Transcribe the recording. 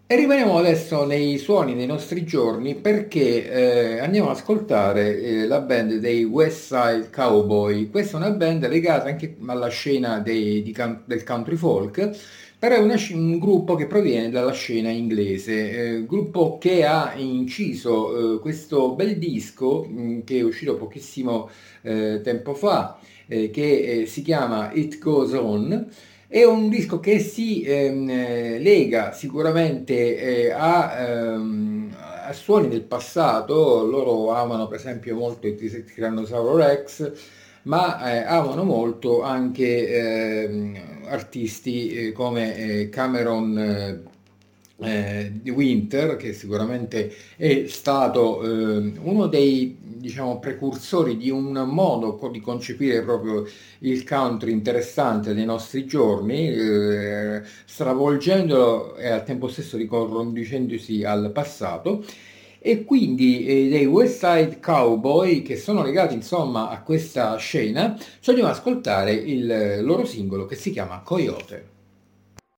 E rimaniamo adesso nei suoni dei nostri giorni perché andiamo ad ascoltare la band dei West Side Cowboy. Questa è una band legata anche alla scena del country folk, però è un gruppo che proviene dalla scena inglese, gruppo che ha inciso questo bel disco che è uscito pochissimo tempo fa, che si chiama It Goes On. È un disco che si lega sicuramente a suoni del passato. Loro amano per esempio molto il Tyrannosauro Rex, ma amano molto anche artisti come Cameron di Winter, che sicuramente è stato uno dei, diciamo, precursori di un modo di concepire proprio il country interessante dei nostri giorni, stravolgendolo e al tempo stesso riconducendosi al passato. E quindi dei West Side Cowboy, che sono legati insomma a questa scena, ci andiamo ad ascoltare il loro singolo che si chiama Coyote.